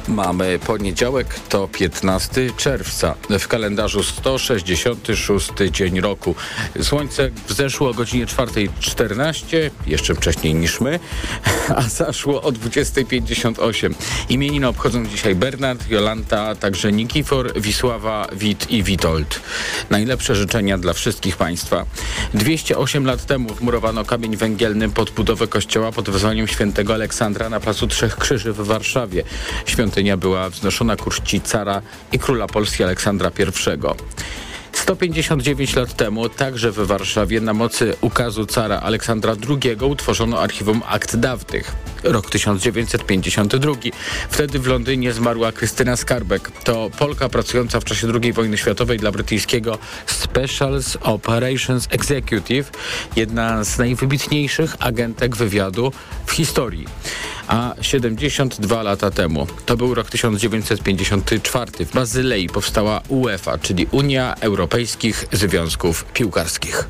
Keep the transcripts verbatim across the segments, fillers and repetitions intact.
Mamy poniedziałek, to piętnastego czerwca. W kalendarzu sto sześćdziesiąty szósty dzień roku. Słońce wzeszło o godzinie czwarta czternaście, jeszcze wcześniej niż my, a zaszło o dwudziesta pięćdziesiąt osiem. Imieniny obchodzą dzisiaj Bernard, Jolanta, a także Nikifor, Wisława, Wit i Witold. Najlepsze życzenia dla wszystkich Państwa. dwieście osiem lat temu wmurowano kamień węgielny pod budowę kościoła pod wezwaniem świętego Aleksandra na placu Trzech Krzyży w Warszawie. Świątynia była wznoszona ku czci cara i króla Polski Aleksandra pierwszego. sto pięćdziesiąt dziewięć lat temu, także w Warszawie, na mocy ukazu cara Aleksandra drugiego utworzono archiwum akt dawnych. Rok tysiąc dziewięćset pięćdziesiąty drugi. Wtedy w Londynie zmarła Krystyna Skarbek. To Polka pracująca w czasie drugiej wojny światowej dla brytyjskiego Special Operations Executive, jedna z najwybitniejszych agentek wywiadu w historii. A siedemdziesiąt dwa lata temu, to był rok tysiąc dziewięćset pięćdziesiąty czwarty, w Bazylei powstała UEFA, czyli Unia Europejskich Związków Piłkarskich.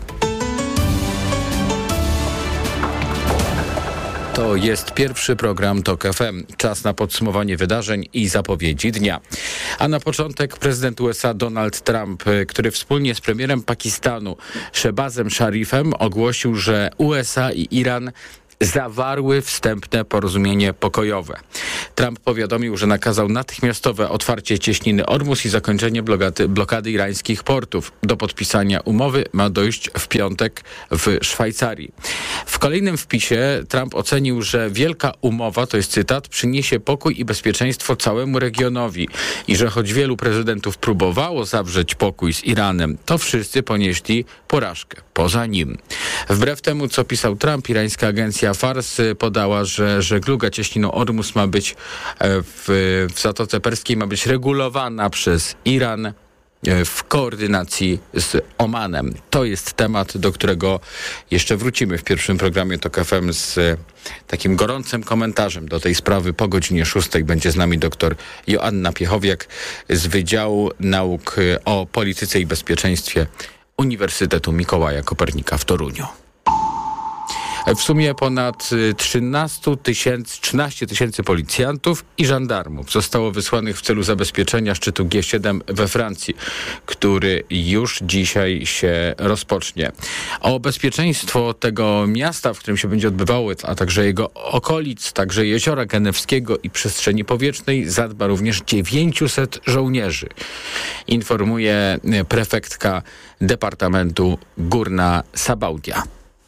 To jest pierwszy program TOK F M. Czas na podsumowanie wydarzeń i zapowiedzi dnia. A na początek prezydent U S A Donald Trump, który wspólnie z premierem Pakistanu Shehbazem Sharifem ogłosił, że U S A i Iran zawarły wstępne porozumienie pokojowe. Trump powiadomił, że nakazał natychmiastowe otwarcie cieśniny Ormus i zakończenie blokady, blokady irańskich portów. Do podpisania umowy ma dojść w piątek w Szwajcarii. W kolejnym wpisie Trump ocenił, że wielka umowa, to jest cytat, przyniesie pokój i bezpieczeństwo całemu regionowi i że choć wielu prezydentów próbowało zawrzeć pokój z Iranem, to wszyscy ponieśli porażkę. Poza nim. Wbrew temu, co pisał Trump, irańska agencja Fars podała, że żegluga cieśniną Ormus ma być w, w Zatoce Perskiej ma być regulowana przez Iran w koordynacji z Omanem. To jest temat, do którego jeszcze wrócimy w pierwszym programie TOK F M z takim gorącym komentarzem do tej sprawy. Po godzinie szóstej będzie z nami dr Joanna Piechowiak z Wydziału Nauk o Polityce i Bezpieczeństwie Uniwersytetu Mikołaja Kopernika w Toruniu. W sumie ponad trzynaście tysięcy, trzynaście tysięcy policjantów i żandarmów zostało wysłanych w celu zabezpieczenia szczytu G siedem we Francji, który już dzisiaj się rozpocznie. O bezpieczeństwo tego miasta, w którym się będzie odbywało, a także jego okolic, także jeziora Genewskiego i przestrzeni powietrznej zadba również dziewięciuset żołnierzy. Informuje prefektka Departamentu Górna Sabaudia.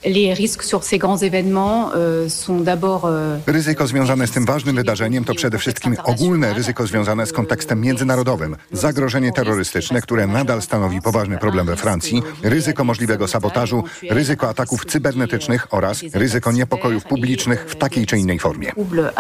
Ryzyko związane z tym ważnym wydarzeniem to przede wszystkim ogólne ryzyko związane z kontekstem międzynarodowym. Zagrożenie terrorystyczne, które nadal stanowi poważny problem we Francji, ryzyko możliwego sabotażu, ryzyko ataków cybernetycznych oraz ryzyko niepokojów publicznych w takiej czy innej formie.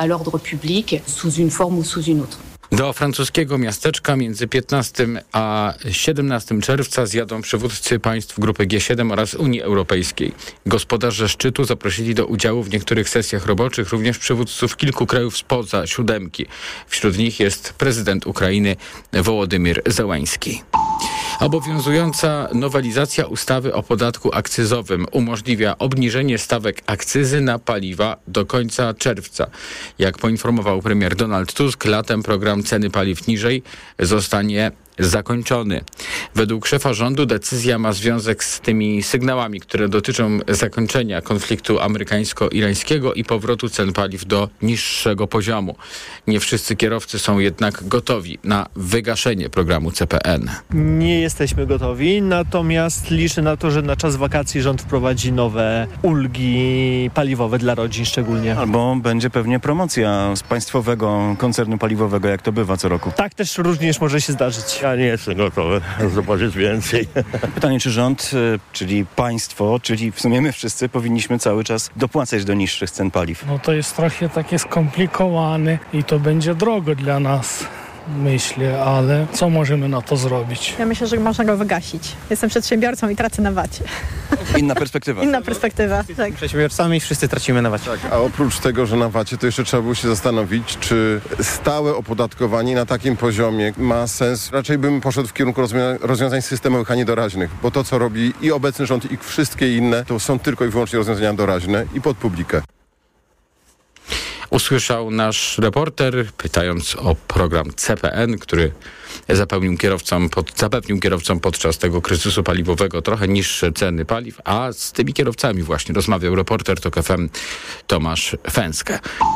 Do francuskiego miasteczka między piętnastego a siedemnastego czerwca zjadą przywódcy państw grupy G siedem oraz Unii Europejskiej. Gospodarze szczytu zaprosili do udziału w niektórych sesjach roboczych również przywódców kilku krajów spoza siódemki. Wśród nich jest prezydent Ukrainy Wołodymyr Zełański. Obowiązująca nowelizacja ustawy o podatku akcyzowym umożliwia obniżenie stawek akcyzy na paliwa do końca czerwca. Jak poinformował premier Donald Tusk, latem program ceny paliw niżej zostanie zakończony. Według szefa rządu decyzja ma związek z tymi sygnałami, które dotyczą zakończenia konfliktu amerykańsko-irańskiego i powrotu cen paliw do niższego poziomu. Nie wszyscy kierowcy są jednak gotowi na wygaszenie programu C P N. Nie jesteśmy gotowi, natomiast liczę na to, że na czas wakacji rząd wprowadzi nowe ulgi paliwowe dla rodzin szczególnie. Albo będzie pewnie promocja z państwowego koncernu paliwowego, jak to bywa co roku. Tak też również może się zdarzyć. Ja nie jestem gotowy zobaczyć więcej. Pytanie, czy rząd, czyli państwo, czyli w sumie my wszyscy powinniśmy cały czas dopłacać do niższych cen paliw? No to jest trochę takie skomplikowane i to będzie drogo dla nas. Myślę, ale co możemy na to zrobić? Ja myślę, że można go wygasić. Jestem przedsiębiorcą i tracę na wacie. Inna perspektywa. Inna perspektywa, tak. Przedsiębiorcami wszyscy tracimy na wacie. Tak, a oprócz tego, że na wacie, to jeszcze trzeba było się zastanowić, czy stałe opodatkowanie na takim poziomie ma sens. Raczej bym poszedł w kierunku rozwią- rozwiązań systemowych, a nie doraźnych, bo to, co robi i obecny rząd, i wszystkie inne, to są tylko i wyłącznie rozwiązania doraźne i pod publikę. usłyszał nasz reporter, pytając o program C P N, który zapewnił kierowcom, pod, zapewnił kierowcom podczas tego kryzysu paliwowego trochę niższe ceny paliw, a z tymi kierowcami właśnie rozmawiał reporter TOK F M Tomasz Fęskę.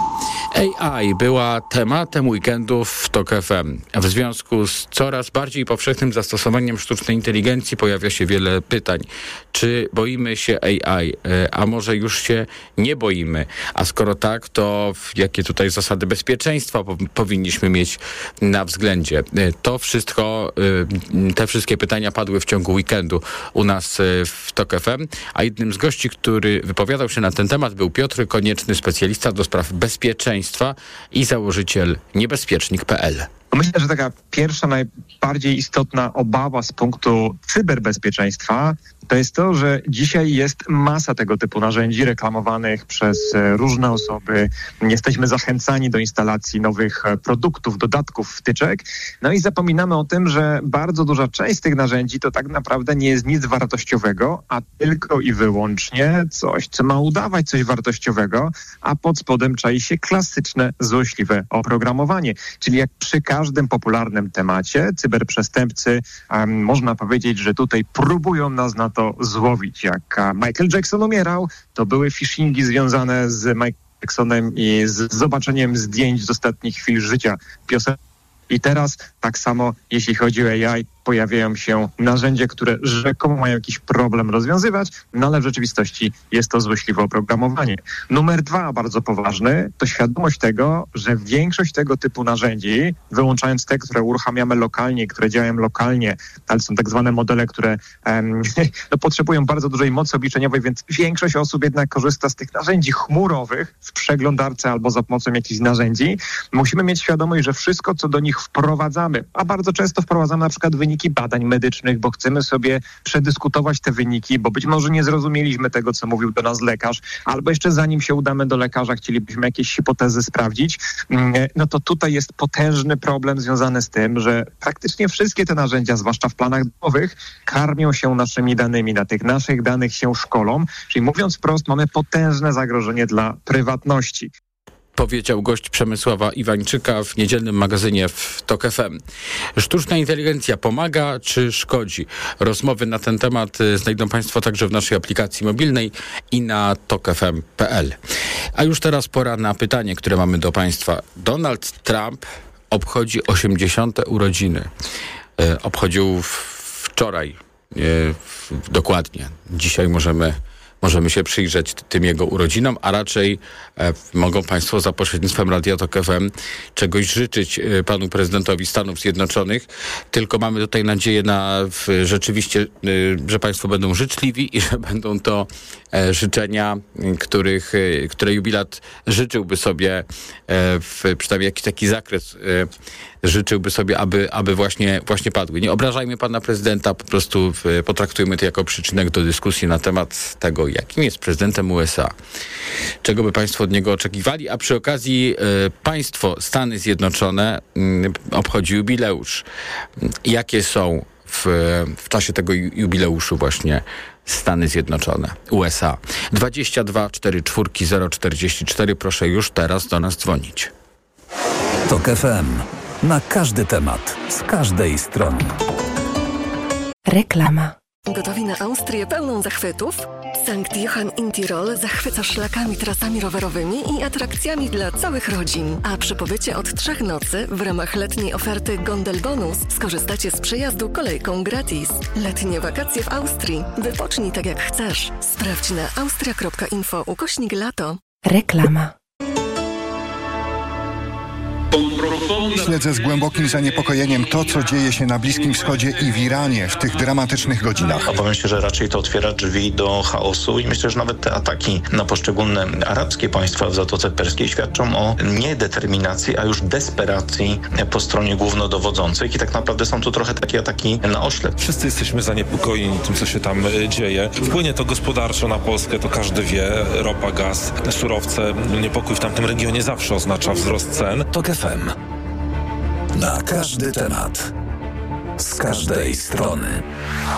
A I była tematem weekendu w TOK F M. W związku z coraz bardziej powszechnym zastosowaniem sztucznej inteligencji pojawia się wiele pytań. Czy boimy się A I? A może już się nie boimy? A skoro tak, to jakie tutaj zasady bezpieczeństwa po- powinniśmy mieć na względzie? To wszystko, te wszystkie pytania padły w ciągu weekendu u nas w TOK F M, a jednym z gości, który wypowiadał się na ten temat, był Piotr Konieczny, specjalista do spraw bezpieczeństwa i założyciel niebezpiecznik kropka p l. Myślę, że taka pierwsza, najbardziej istotna obawa z punktu cyberbezpieczeństwa to jest to, że dzisiaj jest masa tego typu narzędzi reklamowanych przez różne osoby. Jesteśmy zachęcani do instalacji nowych produktów, dodatków, wtyczek. No i zapominamy o tym, że bardzo duża część z tych narzędzi to tak naprawdę nie jest nic wartościowego, a tylko i wyłącznie coś, co ma udawać coś wartościowego, a pod spodem czai się klasyczne, złośliwe oprogramowanie. Czyli jak przy każdym popularnym temacie, cyberprzestępcy, um, można powiedzieć, że tutaj próbują nas na to złowić. Jak Michael Jackson umierał, to były phishingi związane z Michael Jacksonem i z zobaczeniem zdjęć z ostatnich chwil życia piosenki. I teraz tak samo, jeśli chodzi o A I, pojawiają się narzędzia, które rzekomo mają jakiś problem rozwiązywać, no ale w rzeczywistości jest to złośliwe oprogramowanie. Numer dwa, bardzo poważny, to świadomość tego, że większość tego typu narzędzi, wyłączając te, które uruchamiamy lokalnie, które działają lokalnie, ale są tak zwane modele, które um, no, potrzebują bardzo dużej mocy obliczeniowej, więc większość osób jednak korzysta z tych narzędzi chmurowych w przeglądarce albo za pomocą jakichś narzędzi. Musimy mieć świadomość, że wszystko, co do nich wprowadzamy, a bardzo często wprowadzamy na przykład wyniki badań medycznych, bo chcemy sobie przedyskutować te wyniki, bo być może nie zrozumieliśmy tego, co mówił do nas lekarz, albo jeszcze zanim się udamy do lekarza, chcielibyśmy jakieś hipotezy sprawdzić, no to tutaj jest potężny problem związany z tym, że praktycznie wszystkie te narzędzia, zwłaszcza w planach domowych, karmią się naszymi danymi, na tych naszych danych się szkolą, czyli mówiąc wprost, mamy potężne zagrożenie dla prywatności. Powiedział gość Przemysława Iwańczyka w niedzielnym magazynie w TOK F M. Sztuczna inteligencja pomaga czy szkodzi? Rozmowy na ten temat znajdą Państwo także w naszej aplikacji mobilnej i na tok f m kropka p l. A już teraz pora na pytanie, które mamy do Państwa. Donald Trump obchodzi osiemdziesiąte urodziny. E, obchodził wczoraj, e, dokładnie. Dzisiaj możemy Możemy się przyjrzeć tym jego urodzinom, a raczej e, mogą Państwo za pośrednictwem Radia TOK F M czegoś życzyć e, panu prezydentowi Stanów Zjednoczonych. Tylko mamy tutaj nadzieję na w, rzeczywiście, e, że Państwo będą życzliwi i że będą to e, życzenia, których, e, które jubilat życzyłby sobie, e, w, przynajmniej jakiś taki zakres e, życzyłby sobie, aby, aby właśnie, właśnie padły. Nie obrażajmy pana prezydenta, po prostu w, potraktujmy to jako przyczynek do dyskusji na temat tego, jakim jest prezydentem U S A. Czego by Państwo od niego oczekiwali? A przy okazji y, państwo Stany Zjednoczone y, obchodzi jubileusz. Jakie są w, w czasie tego jubileuszu właśnie Stany Zjednoczone, U S A? dwadzieścia dwa czterdzieści cztery zero czterdzieści cztery. Proszę już teraz do nas dzwonić. TOK F M. Na każdy temat, z każdej strony. Reklama. Gotowi na Austrię pełną zachwytów? Sankt Johann in Tirol zachwyca szlakami, trasami rowerowymi i atrakcjami dla całych rodzin. A przy pobycie od trzech nocy w ramach letniej oferty Gondel Bonus skorzystacie z przejazdu kolejką gratis. Letnie wakacje w Austrii. Wypocznij tak jak chcesz. Sprawdź na austria kropka info ukośnik lato. Reklama. Śledzę z głębokim zaniepokojeniem to, co dzieje się na Bliskim Wschodzie i w Iranie w tych dramatycznych godzinach. Obawiam się, że raczej to otwiera drzwi do chaosu i myślę, że nawet te ataki na poszczególne arabskie państwa w Zatoce Perskiej świadczą o nie determinacji, a już desperacji po stronie głównodowodzących i tak naprawdę są to trochę takie ataki na oślep. Wszyscy jesteśmy zaniepokojeni tym, co się tam dzieje. Wpłynie to gospodarczo na Polskę, to każdy wie. Ropa, gaz, surowce. Niepokój w tamtym regionie zawsze oznacza wzrost cen. TOK F M. Na każdy temat, z każdej strony.